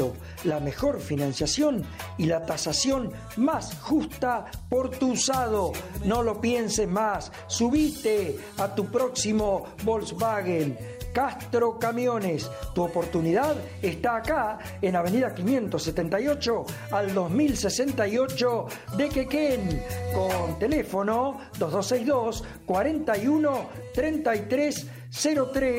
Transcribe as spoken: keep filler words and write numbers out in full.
crédito, la mejor financiación y la tasación más justa por tu usado. No lo pienses más, subite a tu próximo Volkswagen. Castro Camiones, tu oportunidad está acá en Avenida quinientos setenta y ocho al dos mil sesenta y ocho de Quequén, con teléfono dos dos seis dos, cuarenta y uno, treinta y tres cero tres